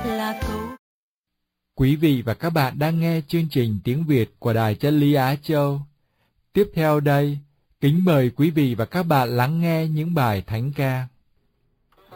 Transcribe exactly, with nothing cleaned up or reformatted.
là câu. Quý vị và các bạn đang nghe chương trình tiếng Việt của Đài Chân Lý Á Châu. Tiếp theo đây, kính mời quý vị và các bạn lắng nghe những bài thánh ca.